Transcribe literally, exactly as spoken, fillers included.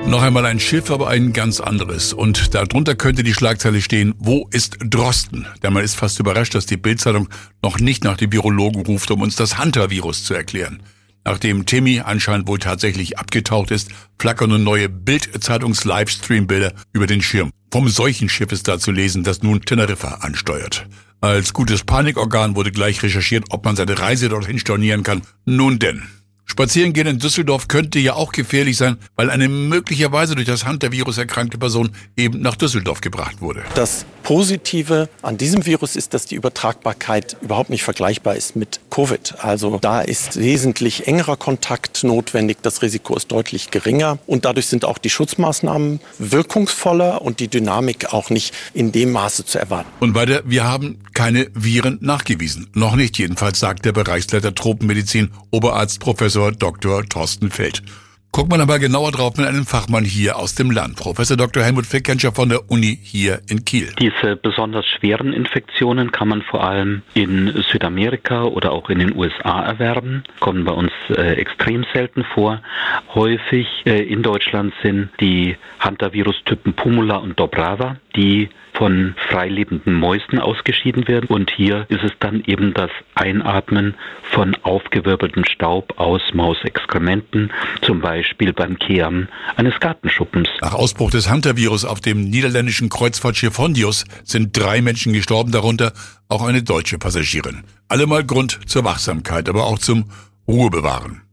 Noch einmal ein Schiff, aber ein ganz anderes. Und darunter könnte die Schlagzeile stehen: Wo ist Drosten? Denn man ist fast überrascht, dass die Bild-Zeitung noch nicht nach dem Virologen ruft, um uns das Hunter-Virus zu erklären. Nachdem Timmy anscheinend wohl tatsächlich abgetaucht ist, flackern nun neue Bild-Zeitungs-Livestream-Bilder über den Schirm. Vom Seuchenschiff ist da zu lesen, das nun Teneriffa ansteuert. Als gutes Panikorgan wurde gleich recherchiert, ob man seine Reise dorthin stornieren kann. Nun denn. Spazierengehen in Düsseldorf könnte ja auch gefährlich sein, weil eine möglicherweise durch das Hunter-Virus erkrankte Person eben nach Düsseldorf gebracht wurde. Das Positive an diesem Virus ist, dass die Übertragbarkeit überhaupt nicht vergleichbar ist mit Covid. Also da ist wesentlich engerer Kontakt notwendig, das Risiko ist deutlich geringer und dadurch sind auch die Schutzmaßnahmen wirkungsvoller und die Dynamik auch nicht in dem Maße zu erwarten. Und weiter, wir haben keine Viren nachgewiesen. Noch nicht jedenfalls, sagt der Bereichsleiter Tropenmedizin, Oberarzt Professor Doktor Thorsten Feld. Guckt man aber genauer drauf mit einem Fachmann hier aus dem Land, Professor Doktor Helmut Fickenscher von der Uni hier in Kiel. Diese besonders schweren Infektionen kann man vor allem in Südamerika oder auch in den U S A erwerben, kommen bei uns äh, extrem selten vor. Häufig äh, in Deutschland sind die Hunter-Virus-Typen Pumula und Dobrava, die von freilebenden Mäusen ausgeschieden werden. Und hier ist es dann eben das Einatmen von aufgewirbeltem Staub aus Mausexkrementen, zum Beispiel beim Kehren eines Gartenschuppens. Nach Ausbruch des Hunter-Virus auf dem niederländischen Kreuzfahrtschiff Hondius sind drei Menschen gestorben, darunter auch eine deutsche Passagierin. Allemal Grund zur Wachsamkeit, aber auch zum Ruhebewahren.